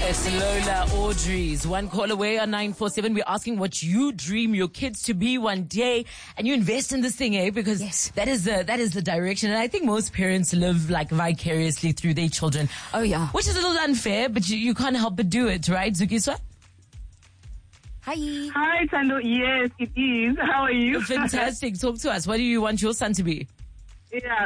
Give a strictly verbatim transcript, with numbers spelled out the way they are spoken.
It's Lola Audrey's one call away on nine four seven. We're asking what you dream your kids to be one day, and you invest in this thing, eh? Because yes. that is the that is the direction. And I think most parents live like vicariously through their children. Oh yeah, which is a little unfair, but you, you can't help but do it, right, Zukiswa? Hi. Hi, Tando. Yes, it is. How are you? Fantastic. Talk to us. What do you want your son to be? Yeah,